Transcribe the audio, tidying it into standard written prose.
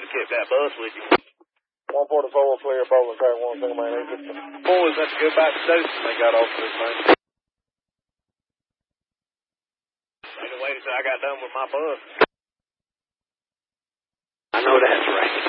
kept that bus with you. 144 clear, bowling track, 1 single man, 850. Boys have to go back to Dothan when they got off this thing. They can wait until I got done with my bus. I know that's right.